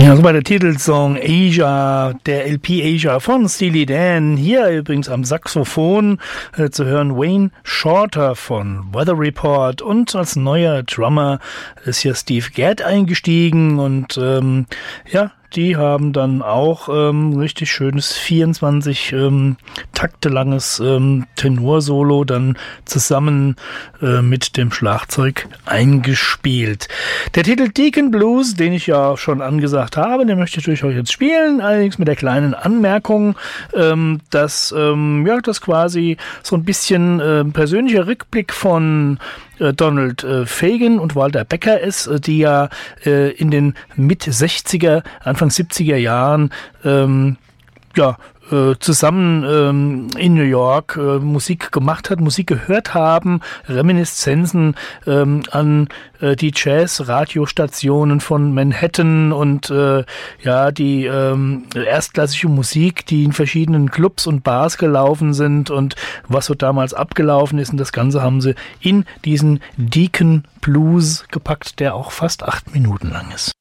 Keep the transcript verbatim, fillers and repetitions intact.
Ja, so war der Titelsong Asia, der L P Asia von Steely Dan. Hier übrigens am Saxophon äh, zu hören Wayne Shorter von Weather Report, und als neuer Drummer ist hier Steve Gadd eingestiegen, und ähm, ja, die haben dann auch ähm, richtig schönes vierundzwanzig ähm, Takte langes ähm, Tenorsolo dann zusammen äh, mit dem Schlagzeug eingespielt. Der Titel Deacon Blues, den ich ja schon angesagt habe, den möchte ich durch euch jetzt spielen, allerdings mit der kleinen Anmerkung, ähm, dass ähm, ja, das quasi so ein bisschen äh, persönlicher Rückblick von Donald äh, Fagen und Walter Becker ist, äh, die ja äh, in den Mit-sechziger, Anfang siebziger Jahren ähm, ja, äh, zusammen ähm, in New York äh, Musik gemacht hat, Musik gehört haben, Reminiszenzen ähm, an äh, die Jazz-Radiostationen von Manhattan und äh, ja, die ähm, erstklassige Musik, die in verschiedenen Clubs und Bars gelaufen sind und was so damals abgelaufen ist, und das Ganze haben sie in diesen Deacon Blues gepackt, der auch fast acht Minuten lang ist.